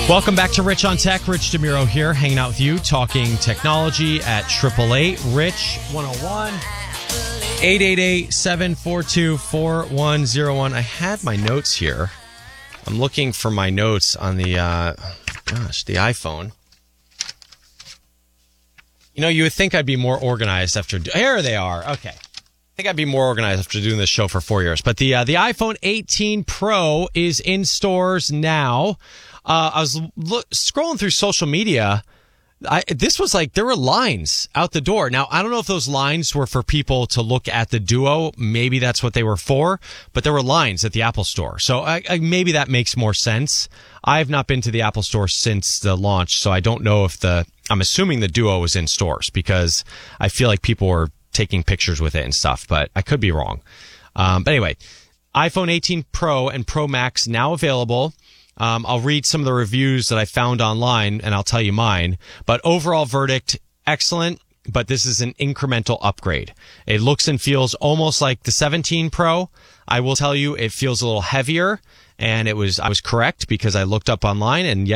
Welcome back to Rich on Tech. Rich DeMuro here, hanging out with you, talking technology at 888-RICH-101, 888-742-4101. I had my notes here. I'm looking for my notes on the iPhone. You know, you would think I'd be more organized after... Here they are. Okay. I think I'd be more organized after doing this show for 4 years. But the iPhone 18 Pro is in stores now. I was scrolling through social media. This was like there were lines out the door. Now, I don't know if those lines were for people to look at the Duo. Maybe that's what they were for. But there were lines at the Apple Store. So maybe that makes more sense. I have not been to the Apple Store since the launch, so I don't know if I'm assuming the Duo was in stores because I feel like people were taking pictures with it and stuff, but I could be wrong. But anyway, iPhone 18 Pro and Pro Max now available. I'll read some of the reviews that I found online, and I'll tell you mine. But overall verdict, excellent, but this is an incremental upgrade. It looks and feels almost like the 17 Pro. I will tell you, it feels a little heavier, and I was correct because I looked up online, and yes,